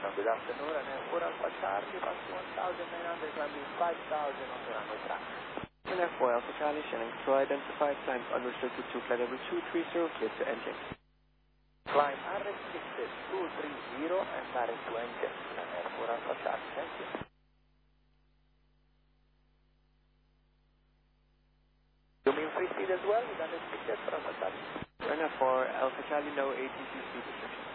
Good afternoon, and for Alpha Charlie, pass 1,900, climbing 5,000 on the runway track. And F4 Alpha Charlie, Shannon to identified, climb unrestricted to flight level 230, clear to engine. Climb unrestricted 230 and direct to engine. And for Alpha Charlie, thank you. You mean free speed as well with unrestricted for Alpha Charlie? And F4 Alpha Charlie, no ATC speed restriction.